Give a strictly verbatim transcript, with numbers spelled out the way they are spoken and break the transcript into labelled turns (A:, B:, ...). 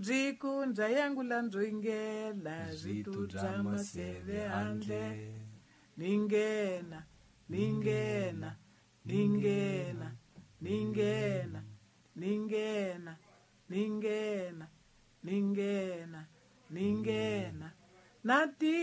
A: Nzikundza yangu la nzwingela zvitu dza maseve handle. Ningena, ningena, ningena, ningena, ningena, ningena, ningena, ningena. Nati